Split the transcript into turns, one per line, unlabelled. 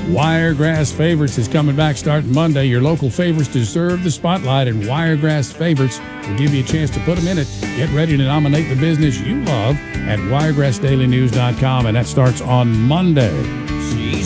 Wiregrass Favorites is coming back starting Monday. Your local favorites deserve the spotlight, and Wiregrass Favorites will give you a chance to put them in it. Get ready to nominate the business you love at wiregrassdailynews.com, and that starts on Monday.